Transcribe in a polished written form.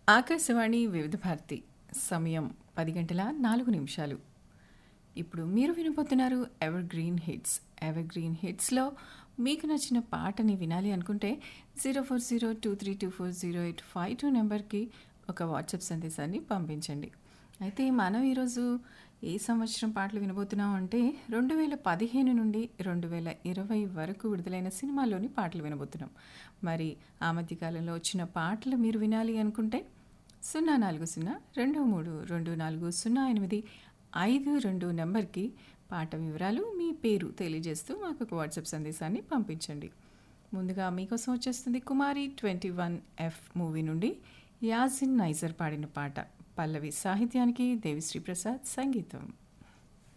ఆకాశవాణి వివిధ భారతి సమయం 10 గంటల 4 నిమిషాలు. ఇప్పుడు మీరు వినబోతున్నారు ever green hits. Ever green హిట్స్లో మీకు నచ్చిన పాటని వినాలి అనుకుంటే 0402324085 నెంబర్కి ఒక వాట్సాప్ సందేశాన్ని పంపించండి. అయితే మనం ఈరోజు ఏ సంవత్సరం పాటలు వినబోతున్నాం అంటే 2015 నుండి 2020 వరకు విడుదలైన సినిమాల్లోని పాటలు వినబోతున్నాం. మరి ఆ మధ్యకాలంలో వచ్చిన పాటలు మీరు వినాలి అనుకుంటే 040232400852 నెంబర్కి పాట వివరాలు మీ పేరు తెలియజేస్తూ మాకు ఒక వాట్సాప్ సందేశాన్ని పంపించండి. ముందుగా మీకోసం వచ్చేస్తుంది కుమారి 21F మూవీ నుండి యాసిన్ నైజర్ పాడిన పాట. పల్లవి సాహిత్యానికి దేవిశ్రీ ప్రసాద్ సంగీతం.